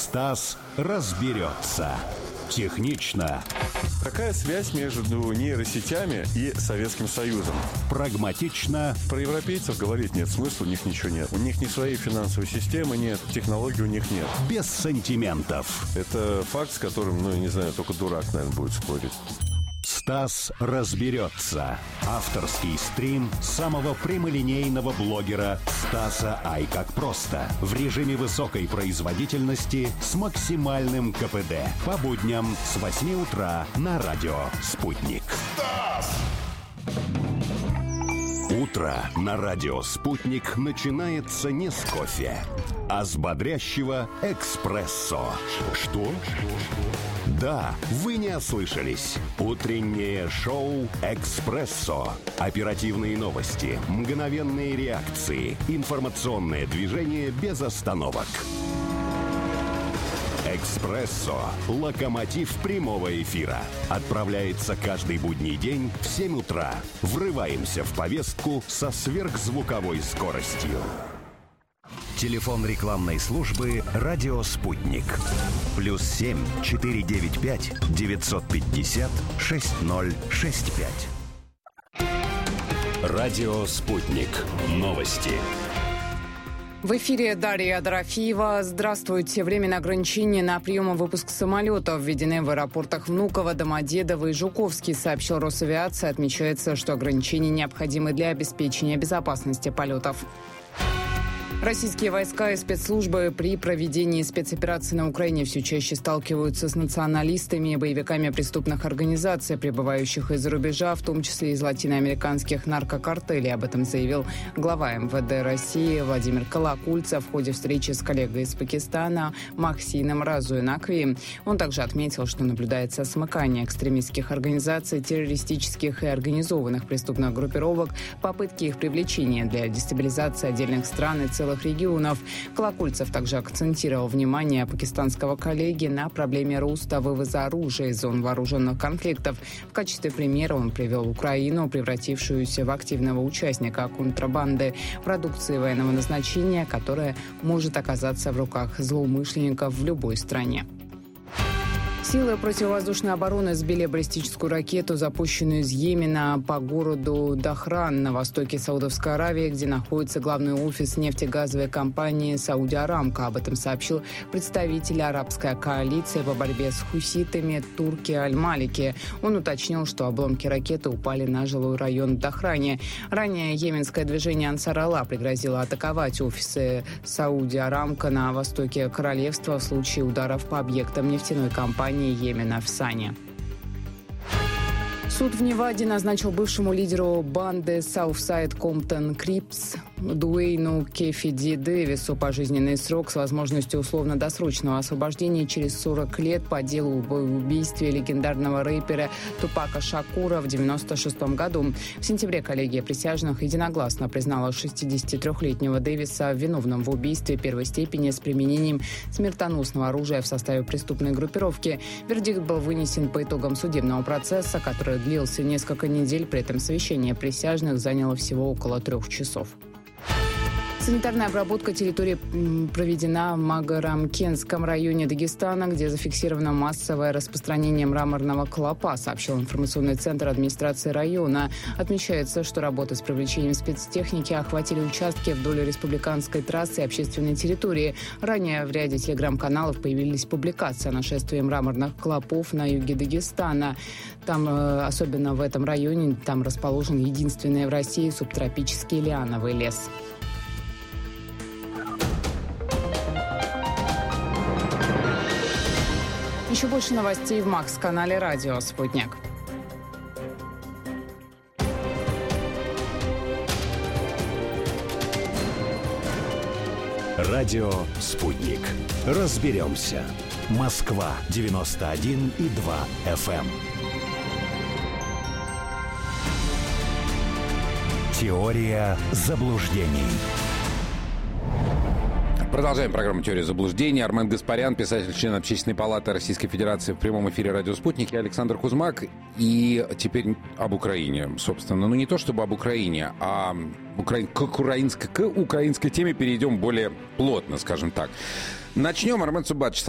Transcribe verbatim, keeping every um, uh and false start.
Стас разберется. Технично. Какая связь между нейросетями и Советским Союзом? Прагматично. Про европейцев говорить нет смысла, у них ничего нет. У них ни своей финансовой системы нет, технологий у них нет. Без сантиментов. Это факт, с которым, ну, я не знаю, только дурак, наверное, будет спорить. Стас разберется. Авторский стрим самого прямолинейного блогера Стаса Ай как просто. В режиме высокой производительности с максимальным ка пэ дэ. По будням с восьми утра на радио «Спутник». Стас! Утро на радио «Спутник» начинается не с кофе, а с бодрящего эспрессо. Что? Да, вы не ослышались. Утреннее шоу «Экспрессо». Оперативные новости, мгновенные реакции, информационное движение без остановок. «Экспрессо» – локомотив прямого эфира. Отправляется каждый будний день в семь утра. Врываемся в повестку со сверхзвуковой скоростью. Телефон рекламной службы «Радио Спутник». Плюс семь четыре девять пять девятьсот пятьдесят шесть ноль шесть пять. Радио Спутник. Новости. В эфире Дарья Дорофеева. Здравствуйте. Временные ограничения на прием и выпуск самолетов введены в аэропортах Внуково, Домодедово и Жуковский, сообщил Росавиация. Отмечается, что ограничения необходимы для обеспечения безопасности полетов. Российские войска и спецслужбы при проведении спецоперации на Украине все чаще сталкиваются с националистами и боевиками преступных организаций, прибывающих из-за рубежа, в том числе из латиноамериканских наркокартелей. Об этом заявил глава эм вэ дэ России Владимир Колокульцев в ходе встречи с коллегой из Пакистана Махсином Разуи-Накви. Он также отметил, что наблюдается смыкание экстремистских организаций, террористических и организованных преступных группировок, попытки их привлечения для дестабилизации отдельных стран и целых регионов. Колокульцев также акцентировал внимание пакистанского коллеги на проблеме роста вывоза оружия из зон вооруженных конфликтов. В качестве примера он привел Украину, превратившуюся в активного участника контрабанды продукции военного назначения, которая может оказаться в руках злоумышленников в любой стране. Силы противовоздушной обороны сбили баллистическую ракету, запущенную из Йемена по городу Дахран на востоке Саудовской Аравии, где находится главный офис нефтегазовой компании «Сауди Арамко». Об этом сообщил представитель арабской коалиции по борьбе с хуситами Турки Аль-Малики. Он уточнил, что обломки ракеты упали на жилой район в Дахране. Ранее йеменское движение «Ансар Аллах» пригрозило атаковать офисы «Сауди Арамко» на востоке королевства в случае ударов по объектам нефтяной компании Йемена в Сане. Суд в Неваде назначил бывшему лидеру банды Southside Compton Crips Дуэйну Кефиди Дэвису пожизненный срок с возможностью условно-досрочного освобождения через сорок лет по делу об убийстве легендарного рэпера Тупака Шакура в девяносто шестом году. В сентябре коллегия присяжных единогласно признала шестидесятитрёхлетнего Дэвиса виновным в убийстве первой степени с применением смертоносного оружия в составе преступной группировки. Вердикт был вынесен по итогам судебного процесса, который длился несколько недель. При этом совещание присяжных заняло всего около трех часов. Санитарная обработка территории проведена в Магарамкентском районе Дагестана, где зафиксировано массовое распространение мраморного клопа, сообщил информационный центр администрации района. Отмечается, что работы с привлечением спецтехники охватили участки вдоль республиканской трассы и общественной территории. Ранее в ряде телеграм-каналов появились публикации о нашествии мраморных клопов на юге Дагестана. Там, особенно в этом районе, там расположен единственный в России субтропический лиановый лес. Еще больше новостей в Макс-канале «Радио Спутник». Радио «Спутник». Разберемся. Москва девяносто один и два эф эм. Теория заблуждений. Продолжаем программу «Теория заблуждений». Армен Гаспарян, писатель, член Общественной палаты Российской Федерации, в прямом эфире «Радио Спутник», и Александр Кузмак. И теперь об Украине, собственно. Ну, не то чтобы об Украине, а укра... к, украинской... к украинской теме перейдем более плотно, скажем так. Начнем, Армен Субатович,